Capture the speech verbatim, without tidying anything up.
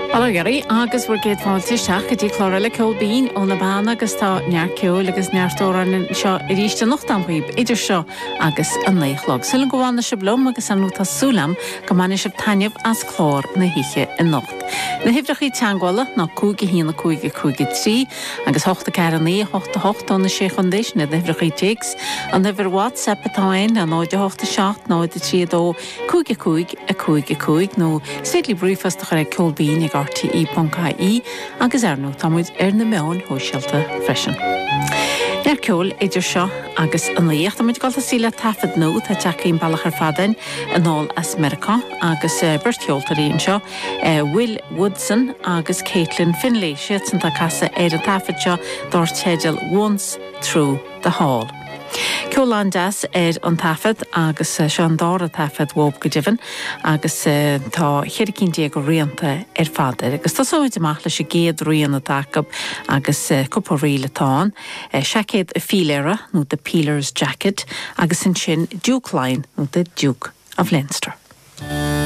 Alagari agus bhar géad fáilte seach go dtí chlóra le ceol bín ó na bána agus tá near ceol agus neartóran seo i ríiste nachtamhuiib idir seo agus an néichlog. Sulla go bhánna se blom agus an núta súlam go mana se taineh as chlór na hiche in nocht. Na hifrachaí teangwala ná cúige hína cúige cúige trí agus hochta cear ní hochta hocht an na sé chundéis na hifrachaí jigs an hifar WhatsApp atáin an náide hochta seach náide trí dó cúige cúig a cúige cúig nó Stately Briefast chuir ceol bín ag R T E dot I E agus arnú támuid ar na meán hóisialta freisin. Near ceol idir seo agus an líocht amid gáilta síle tafad nó tá teachín bailach ar fadain an nál as America agus uh, birtheoltaríon seo uh, Will Woodson agus Caitlin Finlay siad san tá casa ar an tafad seo dár teideal Once Through the Hall. Ceolán deas ar an tafad agus uh, seo an dára tafad wób go dibhan agus uh, tá cheiricín dé go rianta ar fadair agus tá sóid amach leis sé géad rianna takab agus uh, cúpa riile táin uh, seacéad a fíléire nó the Peeler's Jacket agus an sin Duke Line nó the Duke of Leinster.